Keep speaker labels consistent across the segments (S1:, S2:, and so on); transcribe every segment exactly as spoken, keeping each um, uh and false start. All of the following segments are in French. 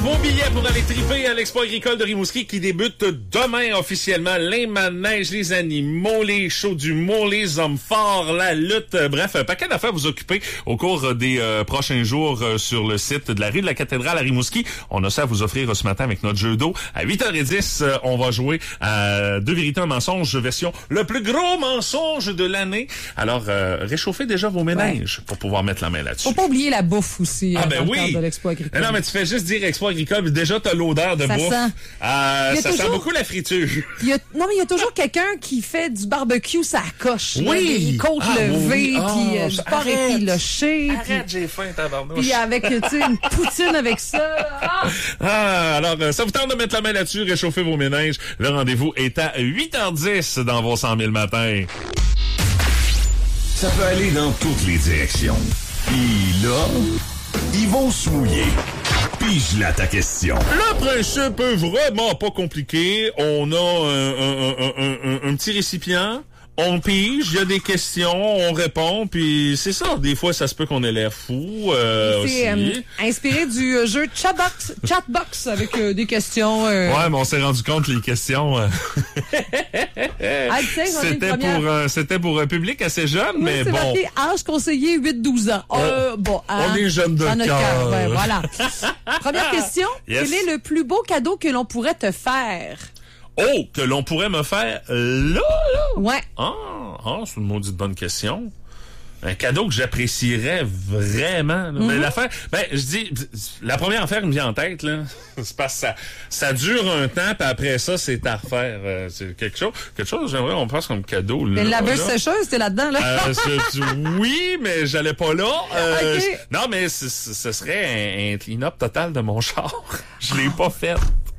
S1: Vos billets pour aller triper à l'Expo agricole de Rimouski qui débute demain officiellement. Les manèges, les animaux, les shows d'humour, les hommes forts, la lutte. Bref, un paquet d'affaires vous occuper au cours des euh, prochains jours euh, sur le site de la rue de la Cathédrale à Rimouski. On a ça à vous offrir ce matin avec notre jeu d'eau. À huit heures dix, euh, on va jouer à Deux vérités, un mensonge, version le plus gros mensonge de l'année. Alors, euh, réchauffez déjà vos ménages ouais. pour pouvoir mettre la main là-dessus.
S2: Faut pas oublier la bouffe aussi.
S1: Ah
S2: euh,
S1: ben
S2: dans
S1: oui.
S2: le cadre de l'Expo agricole.
S1: Non, mais tu fais juste dire Expo agricole, déjà t'as l'odeur de
S2: ça
S1: bouffe.
S2: Sent.
S1: Euh, ça
S2: toujours...
S1: sent beaucoup la friture.
S2: Il y a... Non, mais il y a toujours quelqu'un qui fait du barbecue, ça coche.
S1: Oui.
S2: Des côtes
S1: ah,
S2: levées,
S1: oui.
S2: puis euh,
S1: oh,
S2: du porc épiloché.
S1: Arrête,
S2: puis...
S1: j'ai faim, tabarnouche.
S2: Puis avec, tu sais, une poutine avec ça. Ah!
S1: ah, alors, euh, ça vous tente de mettre la main là-dessus, réchauffer vos ménages. Le rendez-vous est à huit heures dix dans vos cent mille matins.
S3: Ça peut aller dans toutes les directions. Puis là, ils vont se mouiller. Pige là ta question.
S1: Le principe est vraiment pas compliqué. On a un, un, un, un, un petit récipient. On pige, il y a des questions, on répond, puis c'est ça. Des fois, ça se peut qu'on ait l'air fou euh,
S2: c'est
S1: aussi.
S2: Euh, inspiré du euh, jeu Chatbox, Chatbox avec euh, des questions. Euh...
S1: Ouais, mais on s'est rendu compte que les questions... Euh...
S2: ah,
S1: c'était, pour, euh, c'était pour un public assez jeune, oui, mais
S2: c'est
S1: bon...
S2: marqué âge conseiller huit douze ans. Euh,
S1: on,
S2: bon, hein,
S1: on est jeunes de cœur.
S2: cœur. Ouais, voilà. Première question.
S1: Yes.
S2: Quel est le plus beau cadeau que l'on pourrait te faire?
S1: Oh, que l'on pourrait me faire là, là?
S2: Ouais.
S1: Ah, ah c'est une maudite bonne question. Un cadeau que j'apprécierais vraiment. Mm-hmm. Mais l'affaire, ben, je dis, la première affaire qui me vient en tête, là, c'est parce que ça, ça dure un temps, puis après ça, c'est à refaire. Euh, c'est quelque chose, quelque chose, j'aimerais, on passe comme cadeau, là.
S2: Mais la laveuse sécheuse, t'es là-dedans, là?
S1: Euh, je, je, oui, mais j'allais pas là. Euh,
S2: okay.
S1: je, non, mais ce, ce serait un, un clean-up total de mon char. Je l'ai pas fait.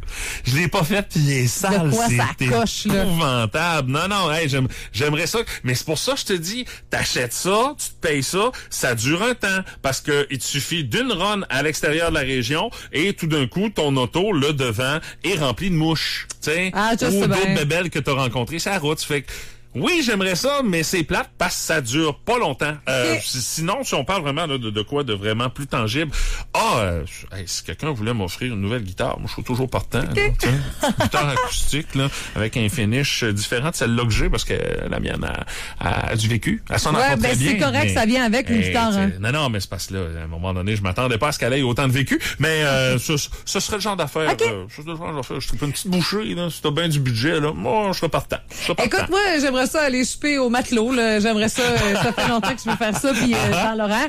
S1: Je l'ai pas fait, pis il est sale.
S2: De quoi
S1: c'est
S2: ça coche, là?
S1: épouvantable. Non, non, hey, j'aime, j'aimerais ça. Mais c'est pour ça que je te dis, t'achètes ça, tu te payes ça, ça dure un temps. Parce que il te suffit d'une run à l'extérieur de la région et tout d'un coup, ton auto, là, devant, est rempli de mouches. Tu sais,
S2: ah,
S1: ou d'autres
S2: bien.
S1: bébelles que t'as rencontrées sur la route. Fait que, oui, j'aimerais ça, mais c'est plate parce que ça dure pas longtemps. Euh,
S2: okay.
S1: Sinon, si on parle vraiment là, de, de quoi de vraiment plus tangible, ah, euh, hey, si quelqu'un voulait m'offrir une nouvelle guitare, moi je suis toujours partant.
S2: Okay.
S1: Là, une guitare acoustique là, avec un finish différent de celle-là que j'ai parce que la mienne a, a, a du vécu. Elle s'en
S2: ouais,
S1: a pas
S2: ben
S1: très bien.
S2: C'est correct,
S1: mais,
S2: ça vient avec une
S1: hey,
S2: guitare. Hein.
S1: Non, non, mais c'est parce que là, à un moment donné, je m'attendais pas à ce qu'elle ait autant de vécu. Mais euh, ce, ce serait le genre d'affaire.
S2: Okay.
S1: Euh, ce serait le genre d'affaire. Je te fais une petite bouchée là, si t'as bien du budget là, moi je serais partant. Je serais partant.
S2: Écoute, moi j'aimerais ça aller souper au matelot, là. J'aimerais ça, euh, ça fait longtemps que je veux faire ça, puis euh, dans l'horaire.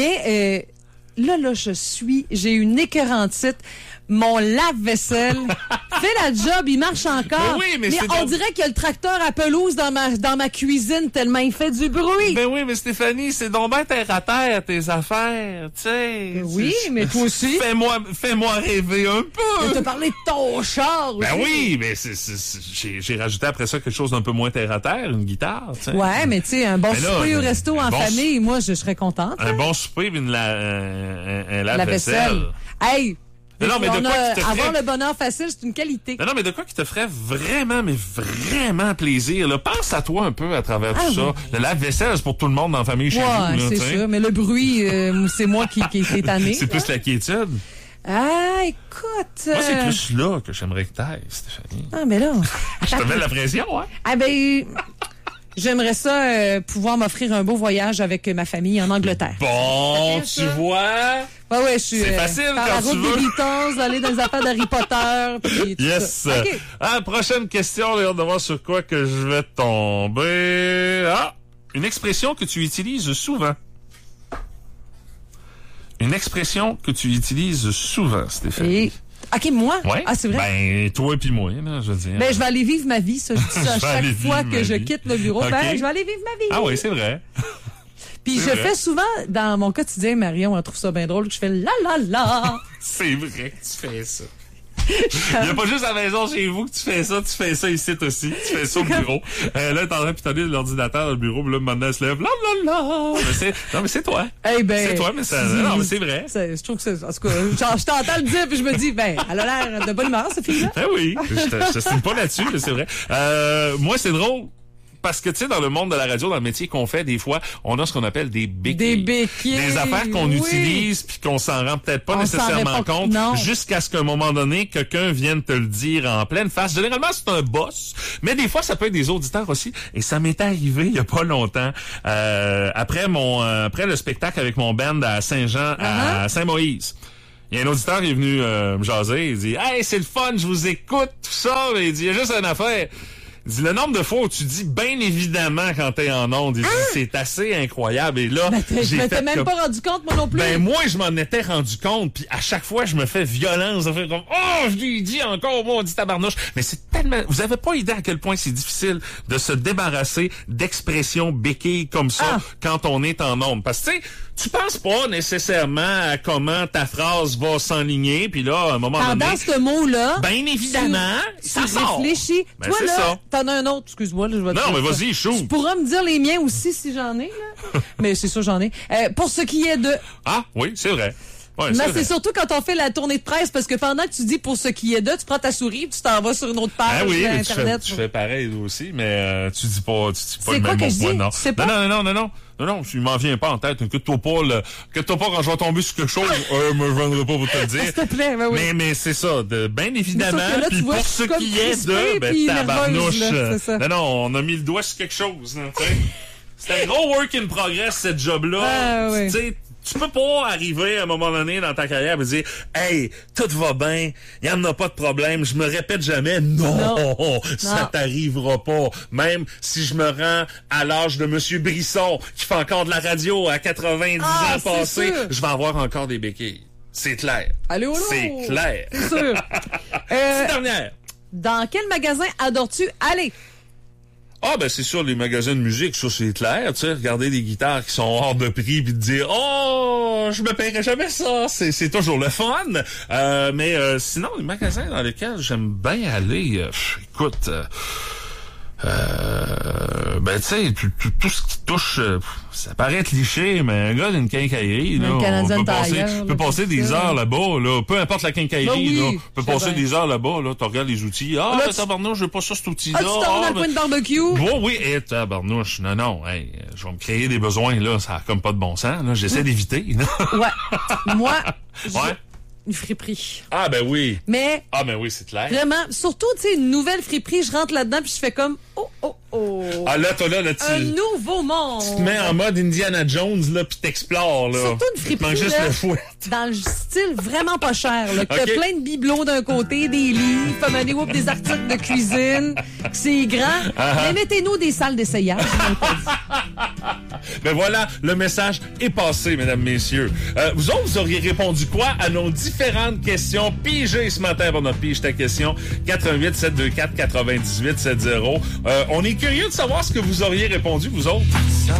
S2: Mais euh, là, là, je suis, j'ai une écœurantite. Mon lave-vaisselle fait la job, il marche encore.
S1: Mais oui, mais,
S2: mais on
S1: donc...
S2: dirait qu'il y a le tracteur à pelouse dans ma dans ma cuisine tellement il fait du bruit.
S1: Ben oui, mais Stéphanie, c'est donc ben terre à terre tes affaires, tu sais.
S2: Oui, mais toi aussi.
S1: Fais-moi, fais-moi rêver un peu.
S2: Je te parlais de ton char aussi.
S1: Ben oui, mais c'est, c'est, c'est, j'ai, j'ai rajouté après ça quelque chose d'un peu moins terre à terre, une guitare, tu sais.
S2: Ouais, mais tu sais, un bon
S1: mais là,
S2: souper au
S1: un,
S2: resto
S1: un
S2: en
S1: bon
S2: famille, moi, je serais contente.
S1: Un
S2: hein.
S1: bon souper, puis une la, un, un, un
S2: La
S1: lave-vaisselle.
S2: vaisselle. Hey!
S1: Non, non, mais de quoi
S2: a,
S1: qui te ferait...
S2: avoir le bonheur facile, c'est une qualité.
S1: Non, non, mais de quoi qui te ferait vraiment, mais vraiment plaisir, là. Pense à toi un peu à travers
S2: ah,
S1: tout ça.
S2: Oui.
S1: Le lave-vaisselle, c'est pour tout le monde dans la famille chez
S2: ouais,
S1: vous, là,
S2: c'est
S1: t'sais.
S2: sûr. Mais le bruit, euh, c'est moi qui, qui est tanné.
S1: C'est plus la quiétude.
S2: Ah, écoute.
S1: Moi, c'est
S2: euh...
S1: plus là que j'aimerais que t'ailles, Stéphanie.
S2: Ah, mais là.
S1: Je te mets de la pression, hein?
S2: Ah, ben. J'aimerais ça euh, pouvoir m'offrir un beau voyage avec ma famille en Angleterre.
S1: Bon, tu vois.
S2: Ouais, ouais, je suis.
S1: C'est facile
S2: euh, par
S1: quand
S2: la
S1: tu
S2: route
S1: veux.
S2: des Beatles, aller dans les affaires d'Harry Potter. Puis tout
S1: Yes.
S2: ça. Okay.
S1: Ah, prochaine question, j'ai hâte de voir sur quoi que je vais tomber. Ah, une expression que tu utilises souvent. Une expression que tu utilises souvent, Stéphanie.
S2: Et... OK, moi?
S1: Ouais.
S2: Ah, c'est vrai?
S1: Ben, toi et puis moi, là, je veux dire.
S2: Ben, je vais aller vivre ma vie, ça. Je dis ça à chaque fois que je
S1: vie.
S2: quitte le bureau.
S1: Okay.
S2: Ben, je vais aller vivre ma vie.
S1: Ah oui, c'est vrai.
S2: Puis je vrai. fais souvent, dans mon quotidien, Marion, elle trouve ça bien drôle, que je fais la la la.
S1: C'est vrai que tu fais ça. Il n'y a pas juste à la maison chez vous que tu fais ça, tu fais ça ici aussi, tu fais ça au bureau. Euh, là, t'es en train de pitonner l'ordinateur dans le bureau, puis là, maintenant, elle se lève, la la la. Mais c'est, non, mais c'est toi.
S2: Eh ben,
S1: c'est toi, mais ça, non, mais c'est vrai.
S2: C'est, je trouve que c'est, en tout cas, genre, je t'entends le dire, puis je me dis, ben, elle a l'air de bonne humeur, cette fille-là.
S1: Ben oui, je te, je te signe pas là-dessus, mais c'est vrai. Euh, moi, c'est drôle. parce que, tu sais, dans le monde de la radio, dans le métier qu'on fait, des fois, on a ce qu'on appelle des béquilles.
S2: Des béquilles.
S1: Des affaires qu'on
S2: oui.
S1: utilise puis qu'on s'en rend peut-être pas
S2: on
S1: nécessairement
S2: pas,
S1: compte
S2: non.
S1: jusqu'à ce qu'à un moment donné, quelqu'un vienne te le dire en pleine face. Généralement, c'est un boss, mais des fois, ça peut être des auditeurs aussi. Et ça m'est arrivé il y a pas longtemps, euh, après mon, euh, après le spectacle avec mon band à Saint-Jean, uh-huh. à Saint-Moïse. Il y a un auditeur qui est venu euh, me jaser. Il dit « Hey, c'est le fun, je vous écoute, tout ça. » Mais il dit « Il y a juste une affaire. » Il dit « Le nombre de fois où tu dis bien évidemment quand t'es en onde. » Il dit « C'est assez incroyable. » Et là,
S2: ben,
S1: j'ai
S2: je m'étais
S1: fait
S2: même
S1: comme...
S2: pas rendu compte, moi non plus.
S1: Ben, moi, je m'en étais rendu compte. Puis à chaque fois, je me fais violence. Je fais comme « Oh, je lui dis encore, moi, on dit tabarnouche. » Mais c'est tellement... Vous avez pas idée à quel point c'est difficile de se débarrasser d'expressions béquilles comme ça ah. quand on est en onde. Parce que, tu sais, tu penses pas nécessairement à comment ta phrase va s'enligner, puis là, à un moment
S2: Alors,
S1: donné...
S2: dans ce mot-là...
S1: Bien évidemment,
S2: tu,
S1: ça
S2: tu
S1: sort.
S2: réfléchis.
S1: Ben,
S2: toi,
S1: c'est
S2: là,
S1: ça.
S2: T'en as un autre, excuse-moi. Là, je vais te
S1: non, mais
S2: ça.
S1: vas-y, chou.
S2: Tu pourras me dire les miens aussi, si j'en ai, là. Mais c'est sûr, j'en ai. Euh, pour ce qui est de...
S1: Ah, oui, c'est vrai. Ouais,
S2: mais
S1: c'est,
S2: c'est surtout quand on fait la tournée de presse, parce que pendant que tu dis pour ce qui est de, tu prends ta souris, tu t'en vas sur une autre page
S1: ah oui,
S2: sur
S1: mais
S2: Internet.
S1: Tu fais, tu fais pareil aussi, mais euh, tu dis pas, tu dis pas
S2: c'est
S1: le
S2: quoi
S1: même
S2: que
S1: bon
S2: je
S1: point,
S2: dis?
S1: non.
S2: C'est pas...
S1: non. Non, non, non, non, non, non, je m'en viens pas en tête. Inquiète-toi pas, le, inquiète-toi pas quand je vais tomber sur quelque chose, euh, me vendrai pas pour te le dire.
S2: S'il te plaît, ben oui.
S1: Mais, mais c'est ça, de, bien évidemment, puis pour ce
S2: comme
S1: qui est de, ben, tabarnouche. Non, non, on a mis le doigt sur quelque chose, tu sais. C'est un gros work in progress, cette job-là.
S2: Ah, oui.
S1: Tu sais, tu peux pas arriver à un moment donné dans ta carrière et dire « Hey, tout va bien, il y en a pas de problème, je me répète jamais. » Non, non, ça non. t'arrivera pas. Même si je me rends à l'âge de Monsieur Brisson, qui fait encore de la radio à quatre-vingt-dix
S2: ah,
S1: ans passés, je vais avoir encore des béquilles. C'est clair.
S2: Allô, allô?
S1: C'est clair.
S2: C'est sûr.
S1: euh, dernière.
S2: Dans quel magasin adores-tu aller?
S1: Ah, ben, c'est sûr, les magasins de musique, ça, c'est clair, tu sais, regarder des guitares qui sont hors de prix puis te dire, oh, je me paierai jamais ça. C'est, c'est toujours le fun. Euh, mais, euh, sinon, les magasins dans lesquels j'aime bien aller, euh, écoute, euh, euh, ben, tu sais, tout, tout, tout ce qui touche, euh, ça paraît cliché, mais un gars d'une quincaillerie, là, on peut passer, là, peut passer des heures là-bas, là, peu importe la quincaillerie, ben oui, là, on peut passer bien. des heures là-bas, là, tu regardes les outils, ah, ben, tabarnouche, j'ai pas ça, cet outil-là.
S2: Ah, tu t'en vas dans le coin de barbecue?
S1: Bon, oui, et tabarnouche, non, non, hey, je vais me créer des besoins, là, ça a comme pas de bon sens, là, j'essaie d'éviter, là.
S2: Ouais, moi,
S1: ouais.
S2: Une friperie.
S1: Ah, ben oui.
S2: Mais.
S1: Ah, ben oui, c'est clair.
S2: Vraiment, surtout, tu sais, une nouvelle friperie, je rentre là-dedans puis je fais comme, oh, oh, oh.
S1: Ah, là, toi, là, là, tu.
S2: Un nouveau monde.
S1: Tu te mets en mode Indiana Jones, là, puis t'explores, là.
S2: Surtout une friperie.
S1: Tu juste
S2: là,
S1: le fouet.
S2: Dans le style vraiment pas cher, là.
S1: Okay.
S2: T'as plein de bibelots d'un côté, des lits, comme un whoop, des articles de cuisine. C'est grand. Uh-huh. Mais mettez-nous des salles d'essayage.
S1: Ben voilà, le message est passé, mesdames, messieurs. Euh, vous autres, vous auriez répondu quoi à nos différentes questions pigées ce matin pour notre pige ta question quatre un huit sept deux quatre neuf huit sept zéro. Euh, on est curieux de savoir ce que vous auriez répondu, vous autres.